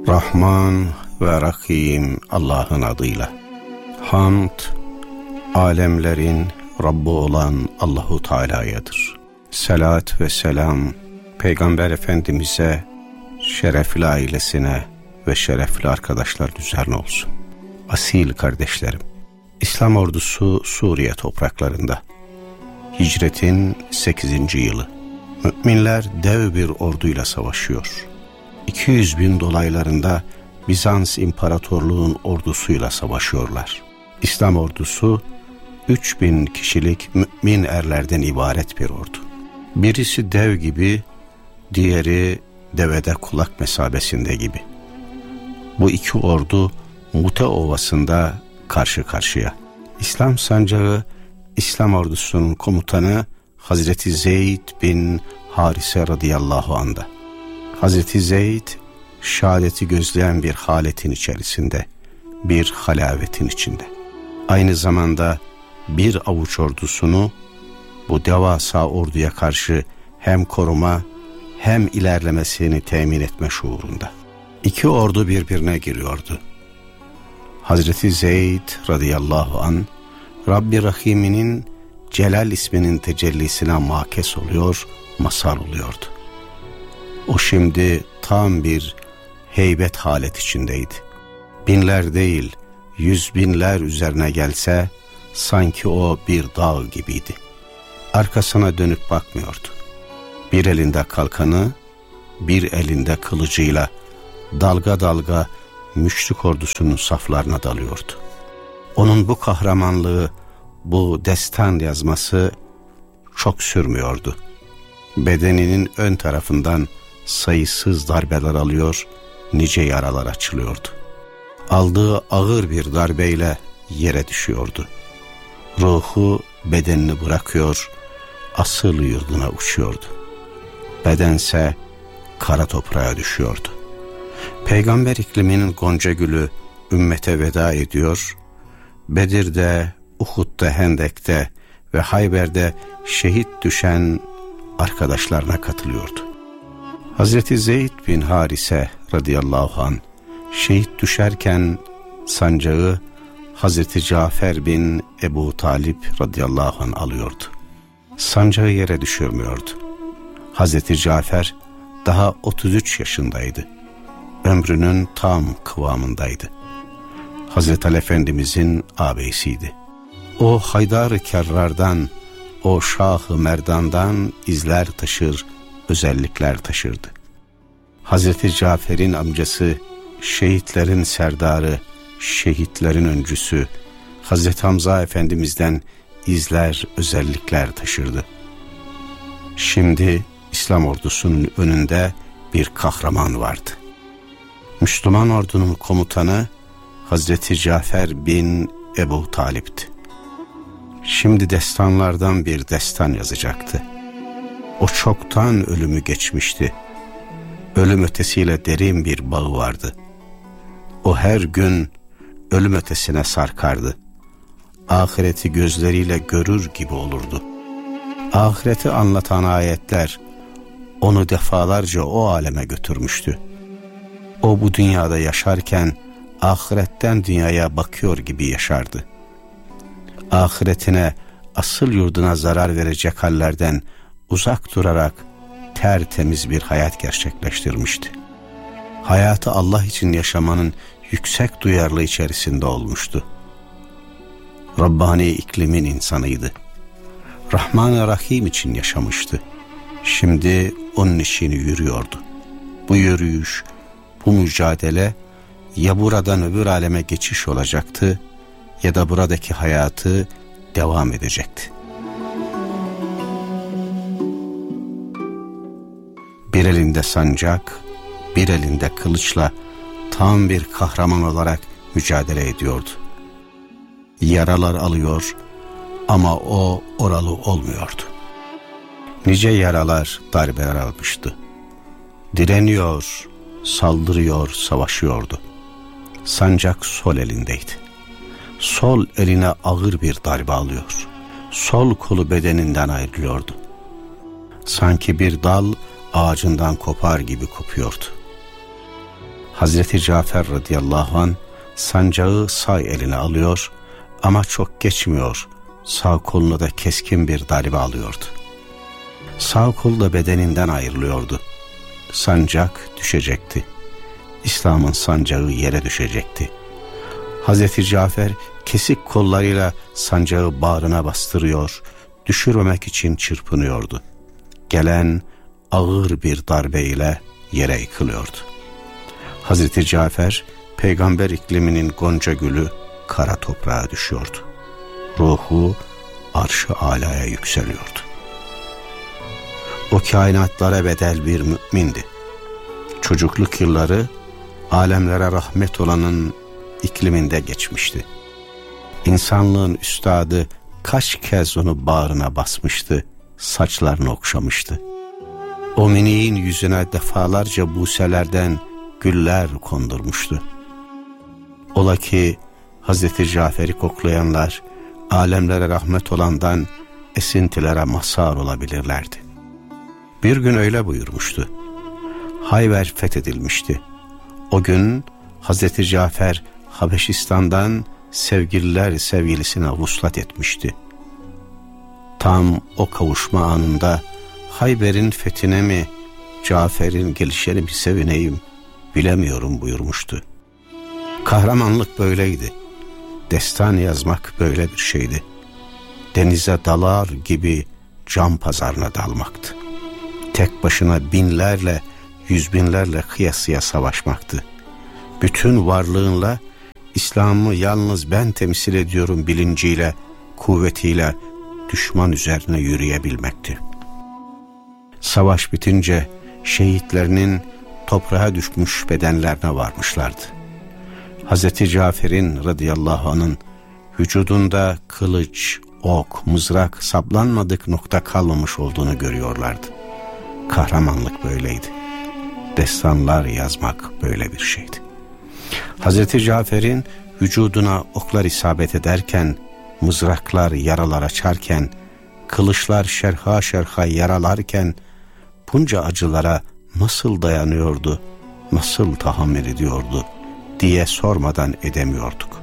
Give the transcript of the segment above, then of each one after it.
Rahman ve Rahim Allah'ın adıyla. Hamd, alemlerin Rabbi olan Allahu Teala'yadır. Salat ve selam Peygamber Efendimiz'e, şerefli ailesine ve şerefli arkadaşlar üzerine olsun. Asil kardeşlerim, İslam ordusu Suriye topraklarında. Hicretin 8. yılı. Müminler dev bir orduyla savaşıyor. 200.000 dolaylarında Bizans İmparatorluğu'nun ordusuyla savaşıyorlar. İslam ordusu 3.000 kişilik mümin erlerden ibaret bir ordu. Birisi dev gibi, diğeri devede kulak mesabesinde gibi. Bu iki ordu Mute Ovası'nda karşı karşıya. İslam sancağı, İslam ordusunun komutanı Hazreti Zeyd bin Harise radıyallahu anh'da. Hazreti Zeyd, şehadeti gözleyen bir haletin içerisinde, bir halavetin içinde. Aynı zamanda bir avuç ordusunu bu devasa orduya karşı hem koruma hem ilerlemesini temin etme şuurunda. İki ordu birbirine giriyordu. Hazreti Zeyd radıyallahu anh, Rabbi Rahim'inin Celal isminin tecellisine makes oluyor, mazhar oluyordu. O şimdi tam bir heybet halet içindeydi. Binler değil, 100.000'ler üzerine gelse sanki o bir dağ gibiydi. Arkasına dönüp bakmıyordu. Bir elinde kalkanı, bir elinde kılıcıyla dalga dalga müşrik ordusunun saflarına dalıyordu. Onun bu kahramanlığı, bu destan yazması çok sürmüyordu. Bedeninin ön tarafından sayısız darbeler alıyor, nice yaralar açılıyordu. Aldığı ağır bir darbeyle yere düşüyordu. Ruhu bedenini bırakıyor, asıl yurduna uçuyordu. Bedense kara toprağa düşüyordu. Peygamber ikliminin gonca gülü ümmete veda ediyor, Bedir'de, Uhud'da, Hendek'te ve Hayber'de şehit düşen arkadaşlarına katılıyordu. Hazreti Zeyd bin Harise radıyallahu anh şehit düşerken sancağı Hazreti Cafer bin Ebu Talip radıyallahu anh alıyordu. Sancağı yere düşürmüyordu. Hazreti Cafer daha 33 yaşındaydı. Ömrünün tam kıvamındaydı. Hazreti Ali Efendimizin ağabeyisiydi. O Haydar-ı Kerrar'dan, o Şah-ı Merdan'dan izler taşır, özellikler taşırdı. Hazreti Cafer'in amcası, şehitlerin serdarı, şehitlerin öncüsü, Hazreti Hamza Efendimiz'den izler, özellikler taşırdı. Şimdi İslam ordusunun önünde bir kahraman vardı. Müslüman ordunun komutanı Hazreti Cafer bin Ebu Talip'ti. Şimdi destanlardan bir destan yazacaktı. O çoktan ölümü geçmişti. Ölüm ötesiyle derin bir bağı vardı. O her gün ölüm ötesine sarkardı. Ahireti gözleriyle görür gibi olurdu. Ahireti anlatan ayetler onu defalarca o aleme götürmüştü. O bu dünyada yaşarken ahiretten dünyaya bakıyor gibi yaşardı. Ahiretine, asıl yurduna zarar verecek hallerden uzak durarak tertemiz bir hayat gerçekleştirmişti. Hayatı Allah için yaşamanın yüksek duyarlılığı içerisinde olmuştu. Rabbani iklimin insanıydı. Rahman-ı Rahim için yaşamıştı. Şimdi onun işini yürüyordu. Bu yürüyüş, bu mücadele ya buradan öbür aleme geçiş olacaktı ya da buradaki hayatı devam edecekti. Bir elinde sancak, bir elinde kılıçla tam bir kahraman olarak mücadele ediyordu. Yaralar alıyor ama o oralı olmuyordu. Nice yaralar, darbeler almıştı. Direniyor, saldırıyor, savaşıyordu. Sancak sol elindeydi. Sol eline ağır bir darbe alıyor. Sol kolu bedeninden ayrılıyordu. Sanki bir dal ağacından kopar gibi kopuyordu. Hazreti Cafer radıyallahu anh sancağı sağ eline alıyor ama çok geçmiyor, sağ koluna da keskin bir darbe alıyordu. Sağ kol da bedeninden ayrılıyordu. Sancak düşecekti. İslam'ın sancağı yere düşecekti. Hazreti Cafer kesik kollarıyla sancağı bağrına bastırıyor, düşürmemek için çırpınıyordu. Gelen ağır bir darbeyle yere yıkılıyordu. Hazreti Cafer, peygamber ikliminin gonca gülü kara toprağa düşüyordu. Ruhu arş-ı alaya yükseliyordu. O kainatlara bedel bir mümindi. Çocukluk yılları alemlere rahmet olanın ikliminde geçmişti. İnsanlığın üstadı kaç kez onu bağrına basmıştı, saçlarını okşamıştı. O miniğin yüzüne defalarca buselerden güller kondurmuştu. Ola ki Hazreti Cafer'i koklayanlar alemlere rahmet olandan esintilere mazhar olabilirlerdi. Bir gün öyle buyurmuştu. Hayber fethedilmişti. O gün Hazreti Cafer Habeşistan'dan sevgililer sevgilisine vuslat etmişti. Tam o kavuşma anında Hayber'in fethine mi, Cafer'in gelişine mi sevineyim bilemiyorum buyurmuştu. Kahramanlık böyleydi. Destan yazmak böyle bir şeydi. Denize dalar gibi can pazarına dalmaktı. Tek başına binlerle, yüz binlerle kıyasıya savaşmaktı. Bütün varlığınla İslam'ı yalnız ben temsil ediyorum bilinciyle, kuvvetiyle düşman üzerine yürüyebilmekti. Savaş bitince şehitlerinin toprağa düşmüş bedenlerine varmışlardı. Hazreti Cafer'in radıyallahu anh'ın vücudunda kılıç, ok, mızrak saplanmadık nokta kalmamış olduğunu görüyorlardı. Kahramanlık böyleydi. Destanlar yazmak böyle bir şeydi. Hazreti Cafer'in vücuduna oklar isabet ederken, mızraklar yaralar açarken, kılıçlar şerha şerha yaralarken bunca acılara nasıl dayanıyordu, nasıl tahammül ediyordu diye sormadan edemiyorduk.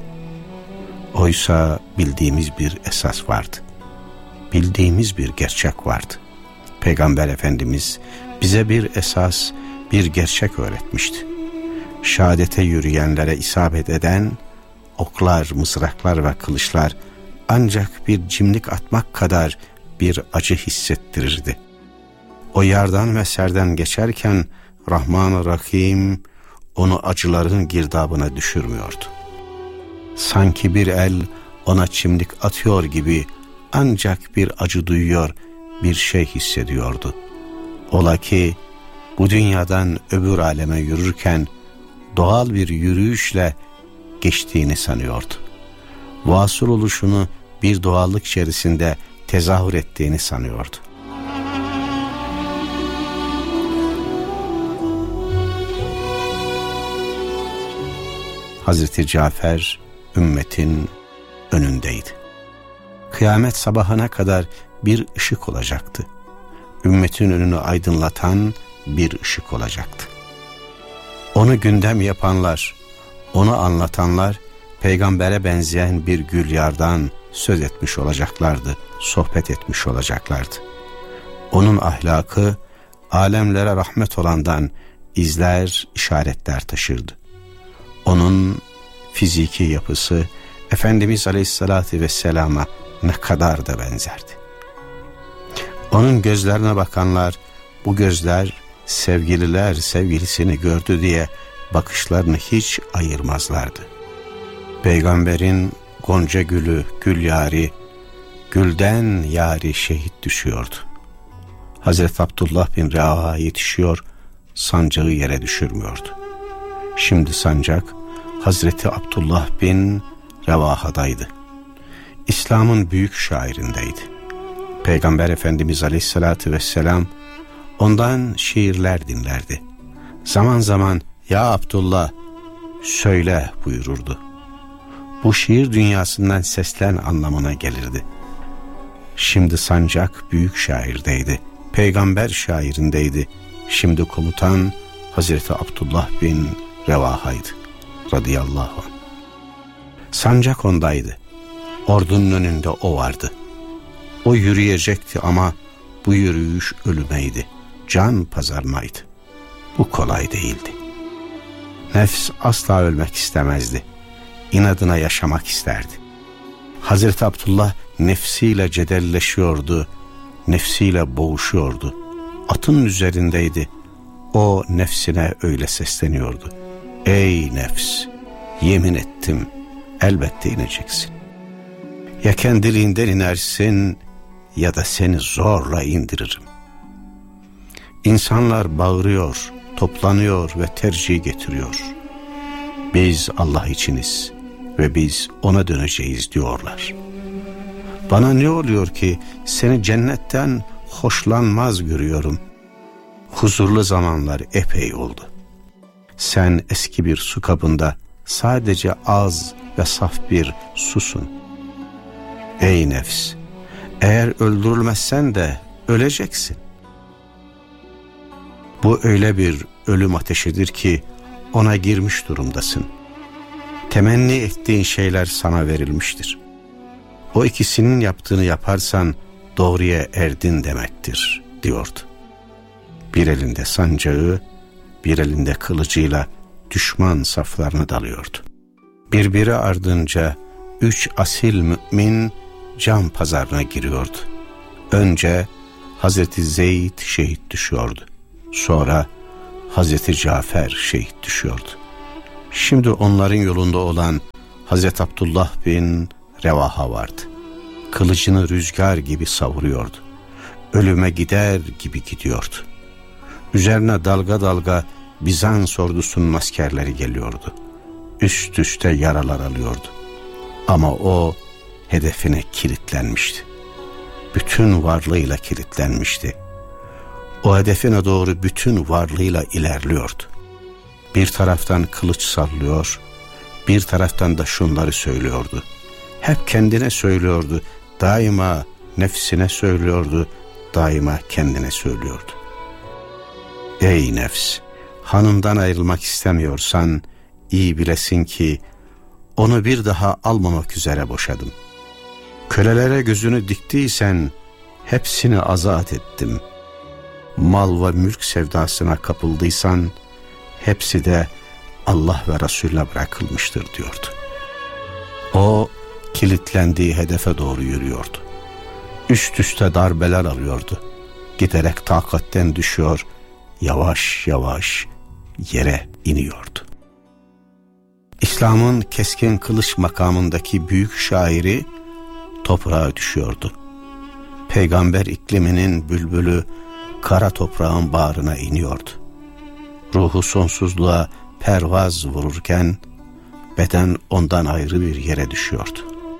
Oysa bildiğimiz bir esas vardı. Bildiğimiz bir gerçek vardı. Peygamber Efendimiz bize bir esas, bir gerçek öğretmişti. Şehadete yürüyenlere isabet eden oklar, mızraklar ve kılıçlar ancak bir cimlik atmak kadar bir acı hissettirirdi. O yardan ve serden geçerken Rahman-ı Rahim onu acıların girdabına düşürmüyordu. Sanki bir el ona çimdik atıyor gibi ancak bir acı duyuyor, bir şey hissediyordu. Ola ki bu dünyadan öbür aleme yürürken doğal bir yürüyüşle geçtiğini sanıyordu. Vasıl oluşunu bir doğallık içerisinde tezahür ettiğini sanıyordu. Hazreti Cafer ümmetin önündeydi. Kıyamet sabahına kadar bir ışık olacaktı. Ümmetin önünü aydınlatan bir ışık olacaktı. Onu gündem yapanlar, onu anlatanlar peygambere benzeyen bir gülyardan söz etmiş olacaklardı, sohbet etmiş olacaklardı. Onun ahlakı alemlere rahmet olandan izler, işaretler taşırdı. Onun fiziki yapısı Efendimiz Aleyhisselatü Vesselam'a ne kadar da benzerdi. Onun gözlerine bakanlar, bu gözler sevgililer sevgilisini gördü diye bakışlarını hiç ayırmazlardı. Peygamberin gonca gülü, gül yari, gülden yari şehit düşüyordu. Hazreti Abdullah bin Revaha yetişiyor, sancağı yere düşürmüyordu. Şimdi sancak Hazreti Abdullah bin Revaha'daydı. İslam'ın büyük şairindeydi. Peygamber Efendimiz Aleyhisselatü Vesselam ondan şiirler dinlerdi. Zaman zaman "Ya Abdullah, söyle" buyururdu. Bu şiir dünyasından seslen anlamına gelirdi. Şimdi sancak büyük şairdeydi. Peygamber şairindeydi. Şimdi komutan Hazreti Abdullah bin Revaha'ydı radıyallahu anh. Sancak ondaydı. Ordunun önünde o vardı. O yürüyecekti ama bu yürüyüş ölümeydi. Can pazarmaydı. Bu kolay değildi. Nefs asla ölmek istemezdi. İnadına yaşamak isterdi. Hazreti Abdullah nefsiyle cedelleşiyordu. Nefsiyle boğuşuyordu. Atın üzerindeydi. O nefsine öyle sesleniyordu. Ey nefs, yemin ettim, elbette ineceksin. Ya kendiliğinden inersin ya da seni zorla indiririm. İnsanlar bağırıyor, toplanıyor ve tercih getiriyor. Biz Allah içiniz ve biz ona döneceğiz diyorlar. Bana ne oluyor ki seni cennetten hoşlanmaz görüyorum. Huzurlu zamanlar epey oldu. Sen eski bir su kabında sadece az ve saf bir susun. Ey nefs, eğer öldürülmezsen de öleceksin. Bu öyle bir ölüm ateşidir ki ona girmiş durumdasın. Temenni ettiğin şeyler sana verilmiştir. O ikisinin yaptığını yaparsan doğruya erdin demektir diyordu. Bir elinde sancağı, bir elinde kılıcıyla düşman saflarına dalıyordu. Birbiri ardınca 3 asil mümin can pazarına giriyordu. Önce Hazreti Zeyd şehit düşüyordu. Sonra Hazreti Cafer şehit düşüyordu. Şimdi onların yolunda olan Hazreti Abdullah bin Revaha vardı. Kılıcını rüzgar gibi savuruyordu. Ölüme gider gibi gidiyordu. Üzerine dalga dalga Bizans ordusunun askerleri geliyordu. Üst üste yaralar alıyordu. Ama o hedefine kilitlenmişti. Bütün varlığıyla kilitlenmişti. O hedefine doğru bütün varlığıyla ilerliyordu. Bir taraftan kılıç sallıyor, bir taraftan da şunları söylüyordu. Hep kendine söylüyordu, daima nefsine söylüyordu, daima kendine söylüyordu. Ey nefs, hanımdan ayrılmak istemiyorsan iyi bilesin ki onu bir daha almamak üzere boşadım. Kölelere gözünü diktiysen hepsini azat ettim. Mal ve mülk sevdasına kapıldıysan hepsi de Allah ve Resulüne bırakılmıştır diyordu. O kilitlendiği hedefe doğru yürüyordu. Üst üste darbeler alıyordu. Giderek takatten düşüyor, yavaş yavaş yere iniyordu. İslam'ın keskin kılıç makamındaki büyük şairi toprağa düşüyordu. Peygamber ikliminin bülbülü kara toprağın bağrına iniyordu. Ruhu sonsuzluğa pervaz vururken beden ondan ayrı bir yere düşüyordu.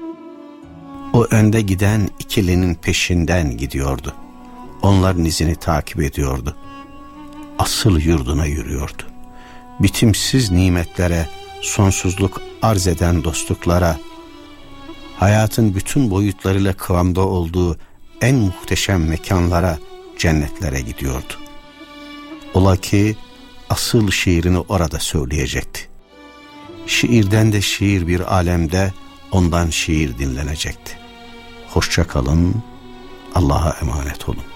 O önde giden ikilinin peşinden gidiyordu. Onların izini takip ediyordu. Asıl yurduna yürüyordu. Bitimsiz nimetlere, sonsuzluk arz eden dostluklara, hayatın bütün boyutlarıyla kıvamda olduğu en muhteşem mekanlara, cennetlere gidiyordu. Ola ki asıl şiirini orada söyleyecekti. Şiirden de şiir bir alemde ondan şiir dinlenecekti. Hoşça kalın, Allah'a emanet olun.